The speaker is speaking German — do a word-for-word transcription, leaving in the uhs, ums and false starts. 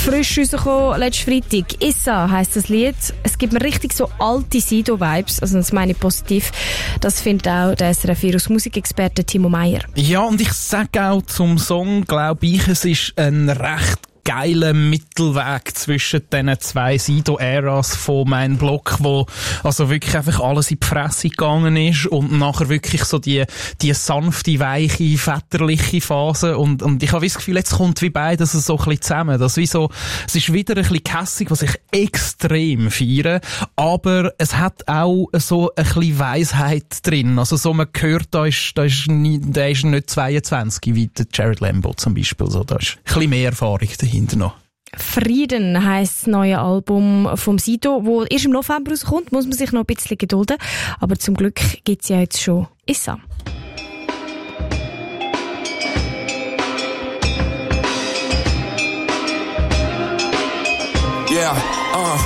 frisch rausgekommen, letzten Freitag. «Issa» heisst das Lied. Es gibt mir richtig so alte Sido-Vibes, also das meine ich positiv. Das findet auch der S R F vier Musikexperte Timo Meyer. Ja, und ich sage auch zum Song, glaube ich, es ist ein recht geiler Mittelweg zwischen diesen zwei Sido-Äras von meinem Blog, wo also wirklich einfach alles in die Fresse gegangen ist und nachher wirklich so die, die sanfte, weiche, väterliche Phase und, und ich habe das Gefühl, jetzt kommt wie beides so ein bisschen zusammen. Das wie so, es ist wieder ein bisschen kässig, was ich extrem feiere, aber es hat auch so ein bisschen Weisheit drin. Also so, man hört, da ist, da ist nie, der ist nicht zweiundzwanzig, wie der Jared Lambo zum Beispiel. So, da ist ein bisschen mehr Erfahrung dahinter. Noch. «Frieden» heisst das neue Album vom Sido, wo erst im November rauskommt, muss man sich noch ein bisschen gedulden. Aber zum Glück gibt es ja jetzt schon «Issa». Yeah, uh,